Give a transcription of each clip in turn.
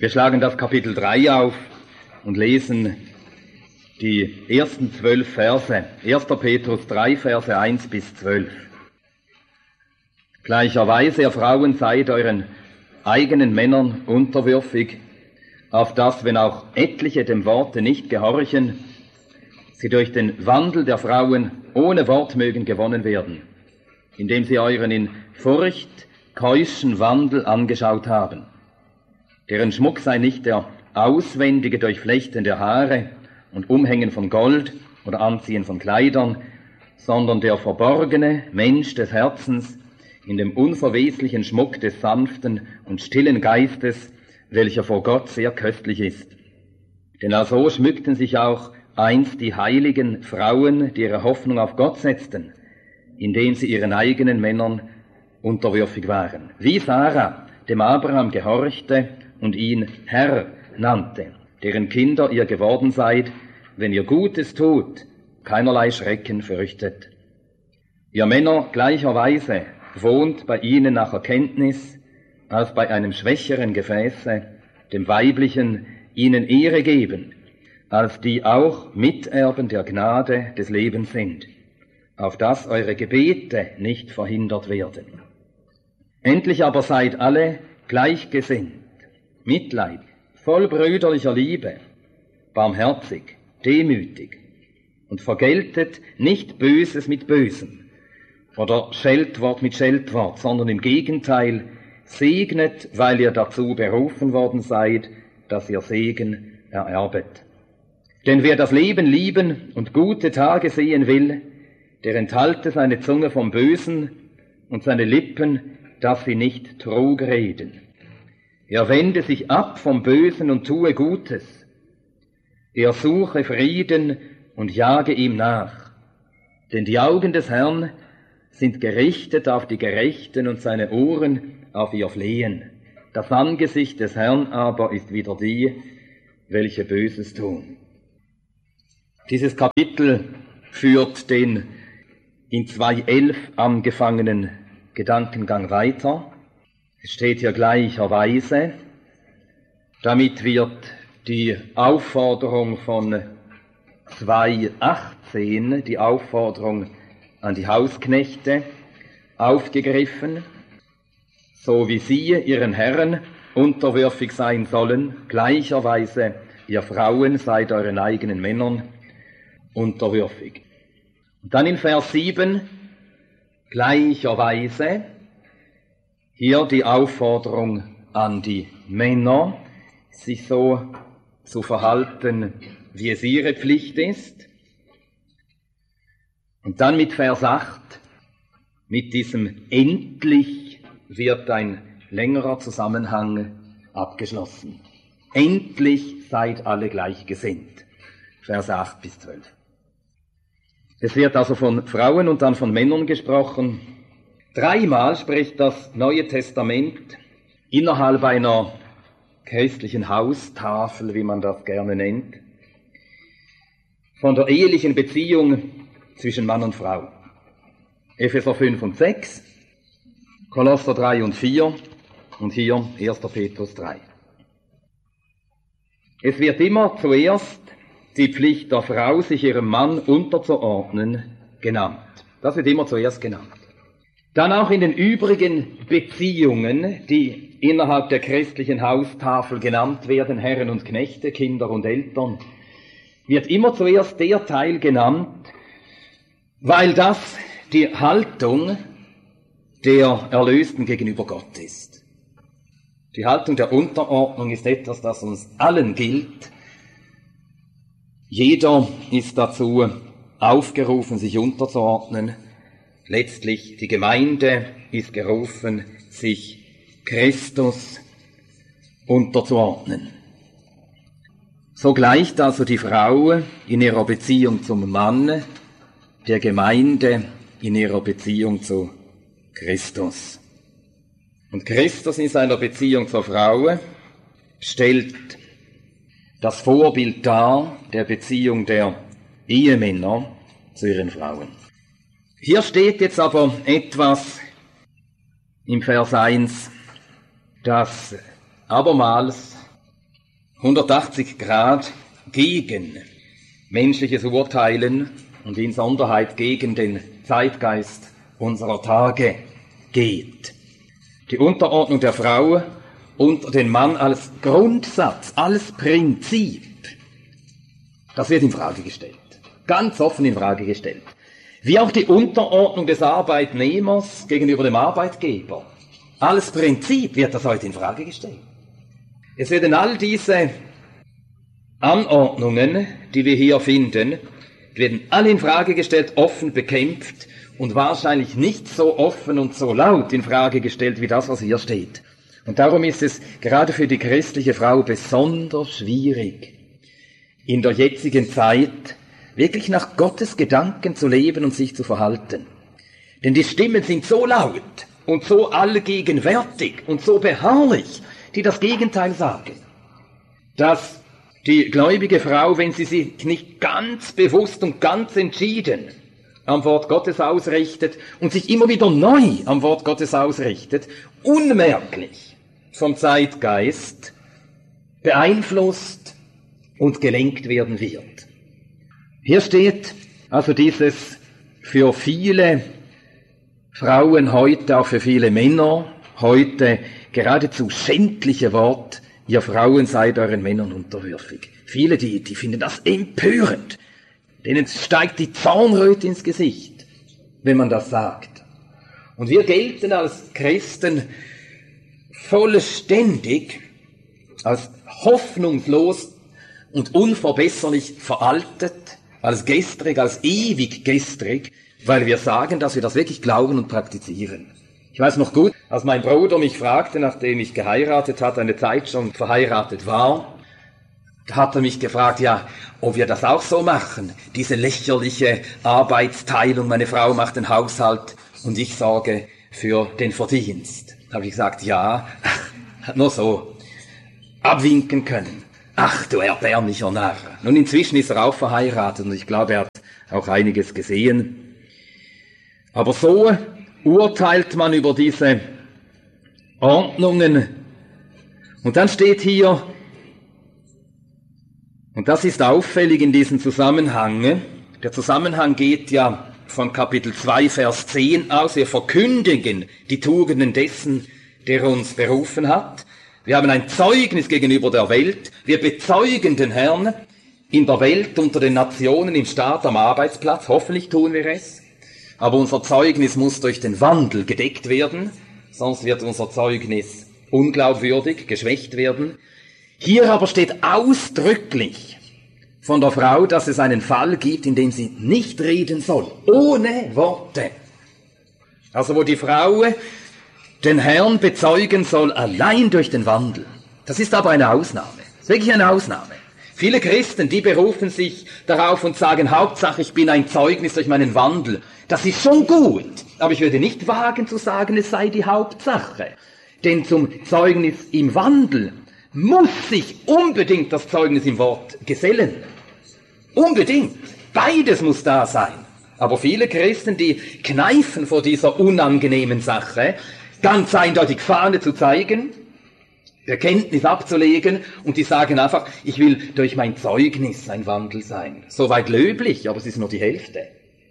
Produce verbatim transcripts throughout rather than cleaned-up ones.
Wir schlagen das Kapitel drei auf und lesen die ersten zwölf Verse. erster Petrus drei, Verse eins bis zwölf. Gleicherweise, ihr Frauen, seid euren eigenen Männern unterwürfig, auf dass, wenn auch etliche dem Worte nicht gehorchen, sie durch den Wandel der Frauen ohne Wort mögen gewonnen werden, indem sie euren in Furcht keuschen Wandel angeschaut haben. Deren Schmuck sei nicht der auswendige Durchflechten der Haare und Umhängen von Gold oder Anziehen von Kleidern, sondern der verborgene Mensch des Herzens in dem unverweslichen Schmuck des sanften und stillen Geistes, welcher vor Gott sehr köstlich ist. Denn also schmückten sich auch einst die heiligen Frauen, die ihre Hoffnung auf Gott setzten, indem sie ihren eigenen Männern unterwürfig waren. Wie Sarah dem Abraham gehorchte und ihn Herr nannte, deren Kinder ihr geworden seid, wenn ihr Gutes tut, keinerlei Schrecken fürchtet. Ihr Männer gleicherweise wohnt bei ihnen nach Erkenntnis, als bei einem schwächeren Gefäße, dem Weiblichen, ihnen Ehre geben, als die auch Miterben der Gnade des Lebens sind, auf dass eure Gebete nicht verhindert werden. Endlich aber seid alle gleichgesinnt, mitleid, voll brüderlicher Liebe, barmherzig, demütig und vergeltet nicht Böses mit Bösem oder Scheltwort mit Scheltwort, sondern im Gegenteil segnet, weil ihr dazu berufen worden seid, dass ihr Segen ererbet. Denn wer das Leben lieben und gute Tage sehen will, der enthalte seine Zunge vom Bösen und seine Lippen, dass sie nicht Trug reden. Er wende sich ab vom Bösen und tue Gutes. Er suche Frieden und jage ihm nach. Denn die Augen des Herrn sind gerichtet auf die Gerechten und seine Ohren auf ihr Flehen. Das Angesicht des Herrn aber ist wider die, welche Böses tun. Dieses Kapitel führt den in zwei elf angefangenen Gedankengang weiter. Es steht hier gleicherweise. Damit wird die Aufforderung von zwei achtzehn, die Aufforderung an die Hausknechte, aufgegriffen, so wie sie ihren Herren unterwürfig sein sollen, gleicherweise ihr Frauen seid euren eigenen Männern unterwürfig. Und dann in Vers sieben, gleicherweise, hier die Aufforderung an die Männer, sich so zu verhalten, wie es ihre Pflicht ist. Und dann mit Vers acht, mit diesem endlich wird ein längerer Zusammenhang abgeschlossen. Endlich seid alle gleichgesinnt. Vers acht bis zwölf. Es wird also von Frauen und dann von Männern gesprochen. Dreimal spricht das Neue Testament innerhalb einer christlichen Haustafel, wie man das gerne nennt, von der ehelichen Beziehung zwischen Mann und Frau. Epheser fünf und sechs, Kolosser drei und vier und hier erster Petrus drei. Es wird immer zuerst die Pflicht der Frau, sich ihrem Mann unterzuordnen, genannt. Das wird immer zuerst genannt. Dann auch in den übrigen Beziehungen, die innerhalb der christlichen Haustafel genannt werden, Herren und Knechte, Kinder und Eltern, wird immer zuerst der Teil genannt, weil das die Haltung der Erlösten gegenüber Gott ist. Die Haltung der Unterordnung ist etwas, das uns allen gilt. Jeder ist dazu aufgerufen, sich unterzuordnen. Letztlich die Gemeinde ist gerufen, sich Christus unterzuordnen. So gleicht also die Frau in ihrer Beziehung zum Mann der Gemeinde in ihrer Beziehung zu Christus. Und Christus in seiner Beziehung zur Frau stellt das Vorbild dar der Beziehung der Ehemänner zu ihren Frauen. Hier steht jetzt aber etwas im Vers eins, das abermals hundertachtzig Grad gegen menschliches Urteilen und in Sonderheit gegen den Zeitgeist unserer Tage geht. Die Unterordnung der Frau unter den Mann als Grundsatz, als Prinzip, das wird in Frage gestellt. Ganz offen in Frage gestellt. Wie auch die Unterordnung des Arbeitnehmers gegenüber dem Arbeitgeber. Als Prinzip wird das heute in Frage gestellt. Es werden all diese Anordnungen, die wir hier finden, werden alle in Frage gestellt, offen bekämpft und wahrscheinlich nicht so offen und so laut in Frage gestellt wie das, was hier steht. Und darum ist es gerade für die christliche Frau besonders schwierig, in der jetzigen Zeit wirklich nach Gottes Gedanken zu leben und sich zu verhalten. Denn die Stimmen sind so laut und so allgegenwärtig und so beharrlich, die das Gegenteil sagen, dass die gläubige Frau, wenn sie sich nicht ganz bewusst und ganz entschieden am Wort Gottes ausrichtet und sich immer wieder neu am Wort Gottes ausrichtet, unmerklich vom Zeitgeist beeinflusst und gelenkt werden wird. Hier steht also dieses für viele Frauen heute, auch für viele Männer heute geradezu schändliche Wort, ihr Frauen seid euren Männern unterwürfig. Viele, die, die finden das empörend. Denen steigt die Zornröte ins Gesicht, wenn man das sagt. Und wir gelten als Christen vollständig, als hoffnungslos und unverbesserlich veraltet, als gestrig, als ewig gestrig, weil wir sagen, dass wir das wirklich glauben und praktizieren. Ich weiß noch gut, als mein Bruder mich fragte, nachdem ich geheiratet hatte, eine Zeit schon verheiratet war, hat er mich gefragt, ja, ob wir das auch so machen, diese lächerliche Arbeitsteilung, meine Frau macht den Haushalt und ich sorge für den Verdienst. Da habe ich gesagt, ja, hat nur so abwinken können. Ach, du erbärmlicher Narr. Nun, inzwischen ist er auch verheiratet und ich glaube, er hat auch einiges gesehen. Aber so urteilt man über diese Ordnungen. Und dann steht hier, und das ist auffällig in diesem Zusammenhang, der Zusammenhang geht ja von Kapitel zwei, Vers zehn aus, wir verkündigen die Tugenden dessen, der uns berufen hat. Wir haben ein Zeugnis gegenüber der Welt. Wir bezeugen den Herrn in der Welt, unter den Nationen, im Staat, am Arbeitsplatz. Hoffentlich tun wir es. Aber unser Zeugnis muss durch den Wandel gedeckt werden, sonst wird unser Zeugnis unglaubwürdig, geschwächt werden. Hier aber steht ausdrücklich von der Frau, dass es einen Fall gibt, in dem sie nicht reden soll, ohne Worte. Also wo die Frau den Herrn bezeugen soll, allein durch den Wandel. Das ist aber eine Ausnahme. Das ist wirklich eine Ausnahme. Viele Christen, die berufen sich darauf und sagen, Hauptsache ich bin ein Zeugnis durch meinen Wandel. Das ist schon gut, aber ich würde nicht wagen zu sagen, es sei die Hauptsache. Denn zum Zeugnis im Wandel muss sich unbedingt das Zeugnis im Wort gesellen. Unbedingt. Beides muss da sein. Aber viele Christen, die kneifen vor dieser unangenehmen Sache, ganz eindeutig Fahne zu zeigen, Bekenntnis abzulegen, und die sagen einfach, ich will durch mein Zeugnis ein Wandel sein. Soweit löblich, aber es ist nur die Hälfte.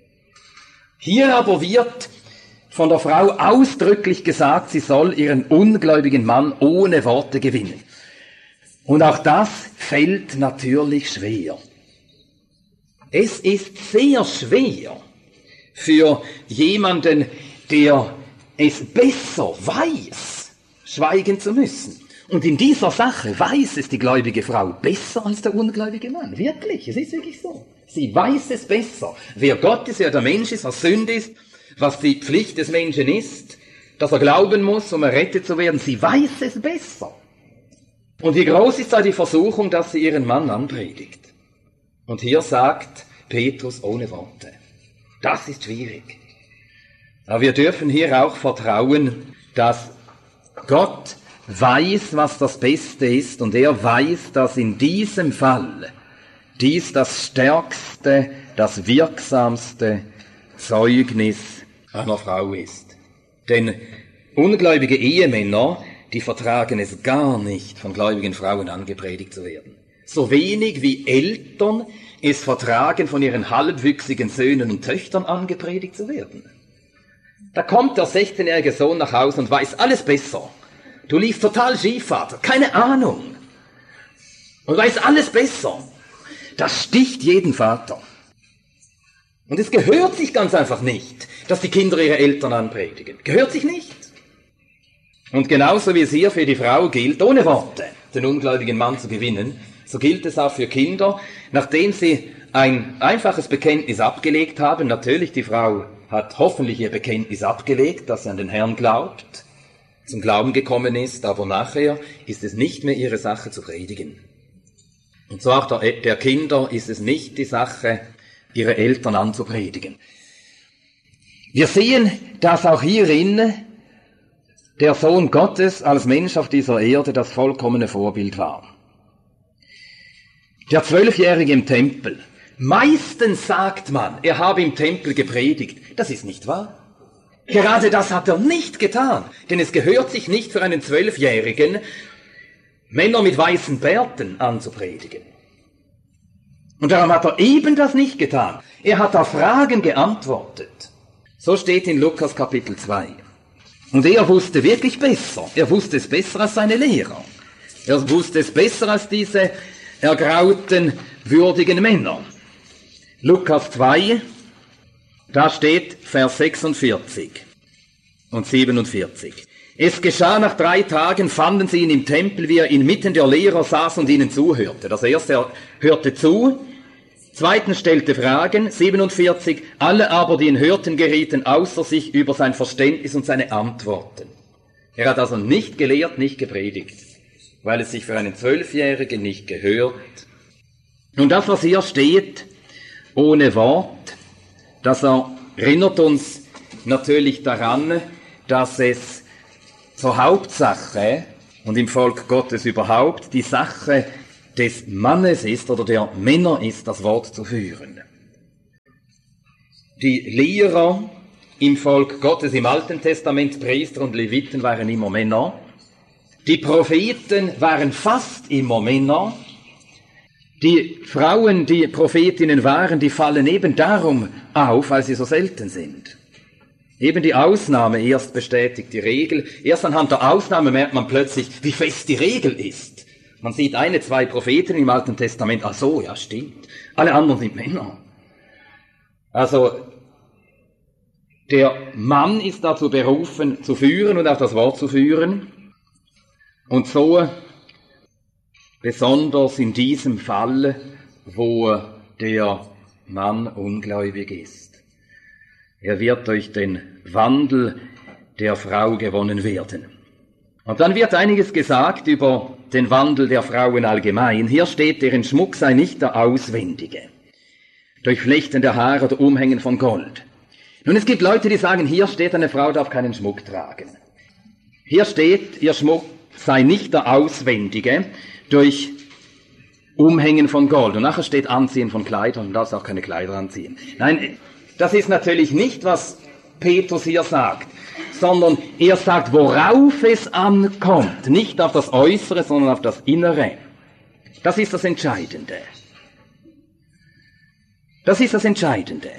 Hier aber wird von der Frau ausdrücklich gesagt, sie soll ihren ungläubigen Mann ohne Worte gewinnen. Und auch das fällt natürlich schwer. Es ist sehr schwer für jemanden, der es besser weiß, schweigen zu müssen. Und in dieser Sache weiß es die gläubige Frau besser als der ungläubige Mann. Wirklich, es ist wirklich so. Sie weiß es besser. Wer Gott ist, wer der Mensch ist, was Sünde ist, was die Pflicht des Menschen ist, dass er glauben muss, um errettet zu werden. Sie weiß es besser. Und wie groß ist da die Versuchung, dass sie ihren Mann anpredigt? Und hier sagt Petrus ohne Worte. Das ist schwierig. Aber wir dürfen hier auch vertrauen, dass Gott weiß, was das Beste ist, und er weiß, dass in diesem Fall dies das stärkste, das wirksamste Zeugnis einer Frau ist. Denn ungläubige Ehemänner, die vertragen es gar nicht, von gläubigen Frauen angepredigt zu werden. So wenig wie Eltern es vertragen, von ihren halbwüchsigen Söhnen und Töchtern angepredigt zu werden. Da kommt der sechzehnjährige Sohn nach Hause und weiß alles besser. Du liefst total schief, Vater, keine Ahnung. Und weiß alles besser. Das sticht jeden Vater. Und es gehört sich ganz einfach nicht, dass die Kinder ihre Eltern anpredigen. Gehört sich nicht. Und genauso wie es hier für die Frau gilt, ohne Worte den ungläubigen Mann zu gewinnen, so gilt es auch für Kinder, nachdem sie ein einfaches Bekenntnis abgelegt haben. Natürlich, die Frau hat hoffentlich ihr Bekenntnis abgelegt, dass sie an den Herrn glaubt, zum Glauben gekommen ist, aber nachher ist es nicht mehr ihre Sache zu predigen. Und so auch der, der Kinder ist es nicht die Sache, ihre Eltern anzupredigen. Wir sehen, dass auch hierin der Sohn Gottes als Mensch auf dieser Erde das vollkommene Vorbild war. Der Zwölfjährige im Tempel. Meistens sagt man, er habe im Tempel gepredigt. Das ist nicht wahr. Gerade das hat er nicht getan, denn es gehört sich nicht für einen Zwölfjährigen, Männer mit weißen Bärten anzupredigen. Und darum hat er eben das nicht getan. Er hat auf Fragen geantwortet. So steht in Lukas Kapitel zwei. Und er wusste wirklich besser. Er wusste es besser als seine Lehrer. Er wusste es besser als diese ergrauten, würdigen Männer. Lukas zwei, da steht Vers sechsundvierzig und siebenundvierzig. Es geschah nach drei Tagen, fanden sie ihn im Tempel, wie er inmitten der Lehrer saß und ihnen zuhörte. Das erste, er hörte zu, zweitens stellte Fragen, siebenundvierzig, alle aber, die ihn hörten, gerieten außer sich über sein Verständnis und seine Antworten. Er hat also nicht gelehrt, nicht gepredigt, weil es sich für einen Zwölfjährigen nicht gehört. Nun, das, was hier steht, ohne Wort, das erinnert uns natürlich daran, dass es zur Hauptsache und im Volk Gottes überhaupt die Sache des Mannes ist oder der Männer ist, das Wort zu führen. Die Lehrer im Volk Gottes im Alten Testament, Priester und Leviten, waren immer Männer. Die Propheten waren fast immer Männer. Die Frauen, die Prophetinnen waren, die fallen eben darum auf, weil sie so selten sind. Eben die Ausnahme erst bestätigt die Regel. Erst anhand der Ausnahme merkt man plötzlich, wie fest die Regel ist. Man sieht eine, zwei Propheten im Alten Testament, ach so, ja stimmt. Alle anderen sind Männer. Also, der Mann ist dazu berufen, zu führen und auch das Wort zu führen. Und so, besonders in diesem Fall, wo der Mann ungläubig ist. Er wird durch den Wandel der Frau gewonnen werden. Und dann wird einiges gesagt über den Wandel der Frauen allgemein. Hier steht, deren Schmuck sei nicht der auswendige, durch Flechten der Haare oder Umhängen von Gold. Nun, es gibt Leute, die sagen, hier steht, eine Frau darf keinen Schmuck tragen. Hier steht, ihr Schmuck sei nicht der auswendige, durch Umhängen von Gold. Und nachher steht Anziehen von Kleidern, und darfst auch keine Kleider anziehen. Nein, das ist natürlich nicht, was Petrus hier sagt, sondern er sagt, worauf es ankommt. Nicht auf das Äußere, sondern auf das Innere. Das ist das Entscheidende. Das ist das Entscheidende.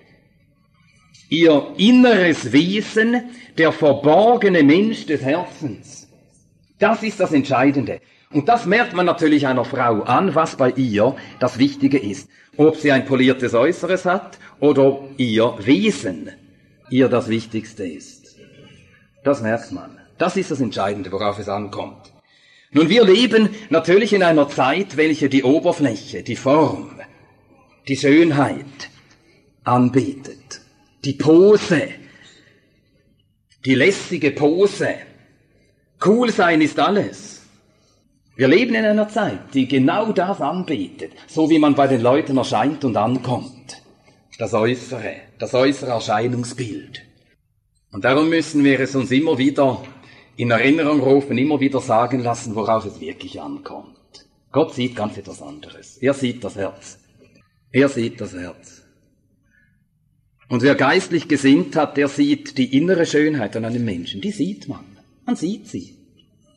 Ihr inneres Wesen, der verborgene Mensch des Herzens. Das ist das Entscheidende. Und das merkt man natürlich einer Frau an, was bei ihr das Wichtige ist. Ob sie ein poliertes Äußeres hat oder ob ihr Wesen ihr das Wichtigste ist. Das merkt man. Das ist das Entscheidende, worauf es ankommt. Nun, wir leben natürlich in einer Zeit, welche die Oberfläche, die Form, die Schönheit anbetet. Die Pose, die lässige Pose. Cool sein ist alles. Wir leben in einer Zeit, die genau das anbetet, so wie man bei den Leuten erscheint und ankommt. Das Äußere, das äußere Erscheinungsbild. Und darum müssen wir es uns immer wieder in Erinnerung rufen, immer wieder sagen lassen, worauf es wirklich ankommt. Gott sieht ganz etwas anderes. Er sieht das Herz. Er sieht das Herz. Und wer geistlich gesinnt hat, der sieht die innere Schönheit an einem Menschen. Die sieht man. Man sieht sie.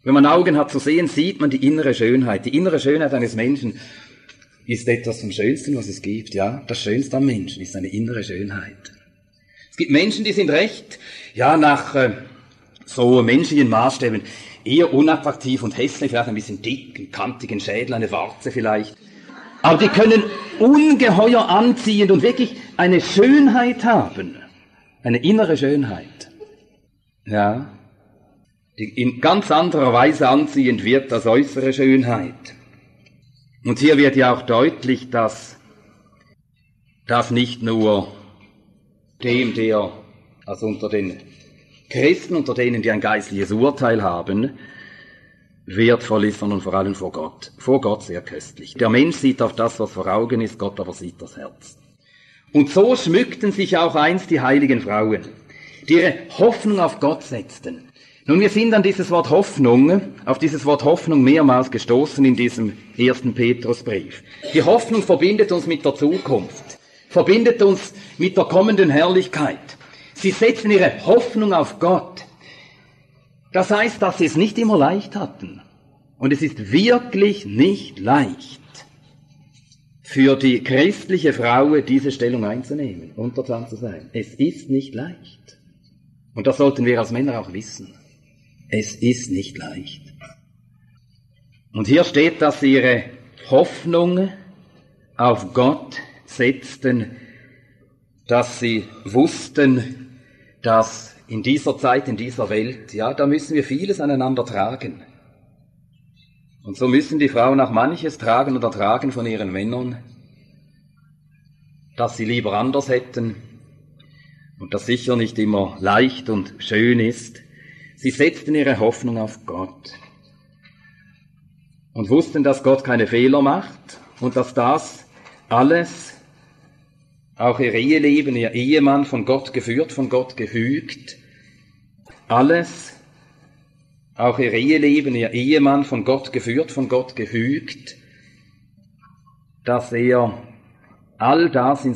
Wenn man Augen hat zu sehen, sieht man die innere Schönheit. Die innere Schönheit eines Menschen ist etwas vom Schönsten, was es gibt. Ja, das Schönste am Menschen ist seine innere Schönheit. Es gibt Menschen, die sind recht, ja, nach äh, so menschlichen Maßstäben eher unattraktiv und hässlich, vielleicht ein bisschen dick, einen kantigen Schädel, eine Warze vielleicht. Aber die können ungeheuer anziehend und wirklich eine Schönheit haben. Eine innere Schönheit. Ja. Die in ganz anderer Weise anziehend wird als äußere Schönheit. Und hier wird ja auch deutlich, dass das nicht nur dem, der, also unter den Christen, unter denen, die ein geistliches Urteil haben, wertvoll ist, sondern vor allem vor Gott. Vor Gott sehr köstlich. Der Mensch sieht auf das, was vor Augen ist, Gott aber sieht das Herz. Und so schmückten sich auch einst die heiligen Frauen, die ihre Hoffnung auf Gott setzten. Nun, wir sind an dieses Wort Hoffnung, auf dieses Wort Hoffnung mehrmals gestoßen in diesem ersten Petrusbrief. Die Hoffnung verbindet uns mit der Zukunft, verbindet uns mit der kommenden Herrlichkeit. Sie setzen ihre Hoffnung auf Gott. Das heißt, dass sie es nicht immer leicht hatten. Und es ist wirklich nicht leicht für die christliche Frau, diese Stellung einzunehmen, untertan zu sein. Es ist nicht leicht. Und das sollten wir als Männer auch wissen. Es ist nicht leicht. Und hier steht, dass sie ihre Hoffnung auf Gott setzten, dass sie wussten, dass in dieser Zeit, in dieser Welt, ja, da müssen wir vieles aneinander tragen. Und so müssen die Frauen auch manches tragen oder tragen von ihren Männern, dass sie lieber anders hätten und das sicher nicht immer leicht und schön ist. Sie setzten ihre Hoffnung auf Gott und wussten, dass Gott keine Fehler macht und dass das alles, auch ihr Eheleben, ihr Ehemann, von Gott geführt, von Gott gefügt, alles, auch ihr Eheleben, ihr Ehemann, von Gott geführt, von Gott gefügt, dass er all das in